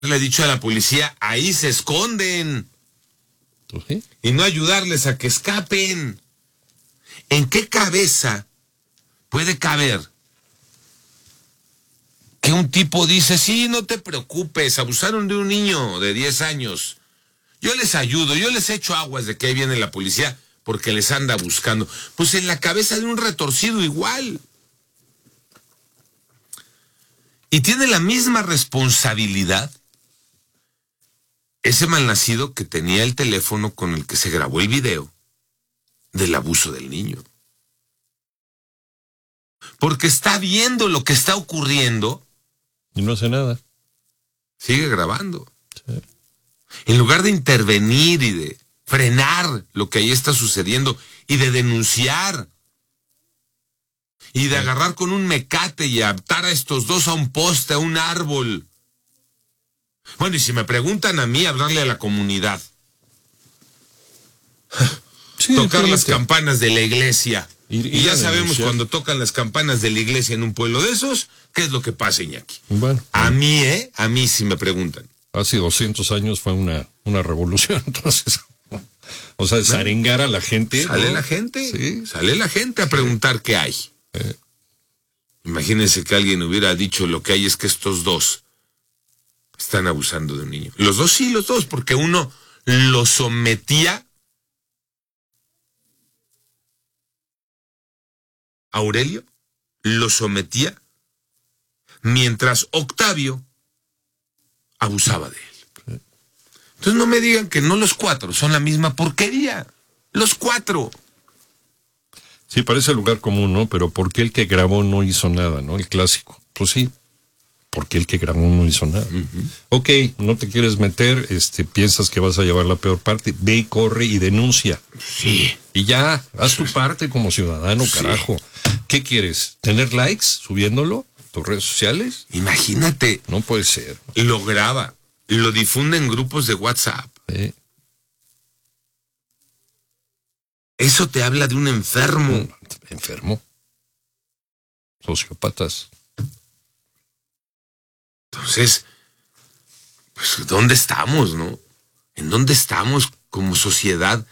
Le he dicho a la policía, ahí se esconden. ¿Sí? Y no ayudarles a que escapen. ¿En qué cabeza puede caber que un tipo dice, sí, no te preocupes, abusaron de un niño de 10 años, yo les ayudo, yo les echo aguas de que ahí viene la policía porque les anda buscando? Pues en la cabeza de un retorcido igual. Y tiene la misma responsabilidad ese malnacido que tenía el teléfono con el que se grabó el video del abuso del niño. Porque está viendo lo que está ocurriendo. Y no hace nada. Sigue grabando. Sí. En lugar de intervenir y de frenar lo que ahí está sucediendo y de denunciar y de agarrar con un mecate y atar a estos dos a un poste, a un árbol. Bueno, y si me preguntan a mí, hablarle a la comunidad. Sí, tocar las campanas de la iglesia. Y ya sabemos denunciar. cuando tocan las campanas de la iglesia en un pueblo de esos, ¿qué es lo que pasa, Iñaki? Bueno, A mí si me preguntan. hace 200 años fue una revolución, entonces, o sea, desarengar a la gente. Sale ¿no? la gente, Sí. sale la gente a preguntar qué hay. Imagínense que alguien hubiera dicho lo que hay es que estos dos están abusando de un niño. Los dos, porque uno lo sometía. Aurelio lo sometía mientras Octavio abusaba de él. Entonces no me digan que no los cuatro son la misma porquería. Los cuatro. Sí, parece lugar común, ¿no? Pero ¿por qué el que grabó no hizo nada, no? El clásico. Pues sí, porque el que grabó no hizo nada. Ok, no te quieres meter, piensas que vas a llevar la peor parte, ve y corre y denuncia. Sí. Y ya, haz tu parte como ciudadano, Sí. carajo. ¿Qué quieres? ¿Tener likes subiéndolo a tus redes sociales? Imagínate, No puede ser. lo graba, lo difunde en grupos de WhatsApp. Eso te habla de un enfermo. Enfermo. Sociópatas. Entonces, pues, ¿dónde estamos, no? ¿En dónde estamos como sociedad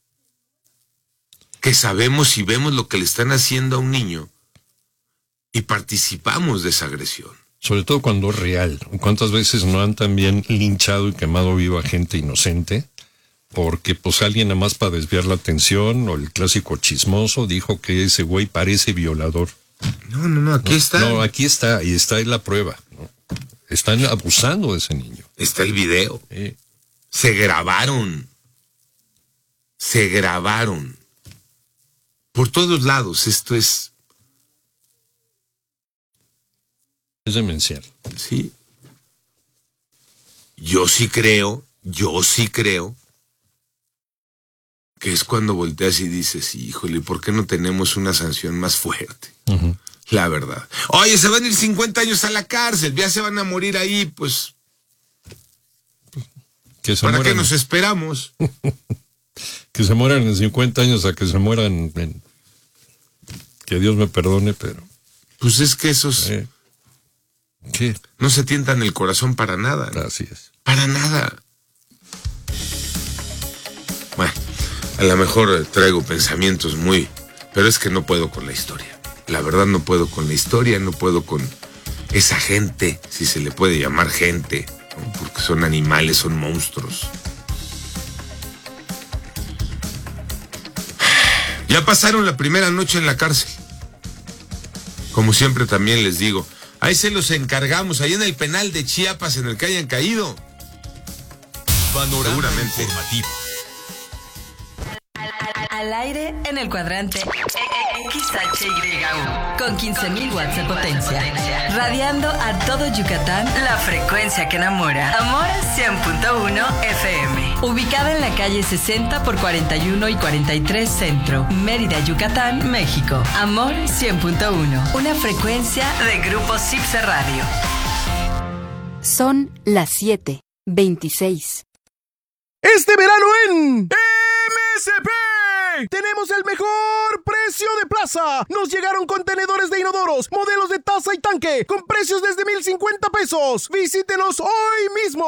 que sabemos y vemos lo que le están haciendo a un niño y participamos de esa agresión? Sobre todo cuando es real. ¿Cuántas veces no han también linchado y quemado viva gente inocente? Porque pues alguien nada más para desviar la atención, o el clásico chismoso dijo que ese güey parece violador. No, aquí está. No, aquí está, y está ahí la prueba, ¿no? Están abusando de ese niño. Está el video. Se grabaron. Por todos lados, esto es... Es demencial. Sí. Yo sí creo que es cuando volteas y dices, híjole, ¿por qué no tenemos una sanción más fuerte? Uh-huh. La verdad. Oye, se van a ir 50 años a la cárcel, ya se van a morir ahí, pues... ¿Para qué nos esperamos? Que se mueran en 50 años a que se mueran en... Que Dios me perdone, pero... Pues es que esos... ¿Qué? No se tientan el corazón para nada, ¿no? Así es. Para nada. Bueno, a lo mejor traigo pensamientos muy... Pero es que no puedo con la historia. La verdad no puedo con la historia, no puedo con esa gente, si se le puede llamar gente, ¿no? Porque son animales, son monstruos. Ya pasaron la primera noche en la cárcel. Como siempre también les digo, ahí se los encargamos, ahí en el penal de Chiapas, en el que hayan caído. Panorama Seguramente. informativo. Al aire en el cuadrante XHYU con 15.000 watts de potencia, radiando a todo Yucatán, la frecuencia que enamora. Amor 100.1 FM, ubicada en la calle 60 por 41 y 43 Centro, Mérida, Yucatán, México. Amor 100.1, una frecuencia de Grupo Cipse Radio. Son las 7:26. Este verano en MSP ¡Tenemos el mejor precio de plaza! Nos llegaron contenedores de inodoros, modelos de taza y tanque, con precios desde 1,050 pesos. ¡Visítenos hoy mismo!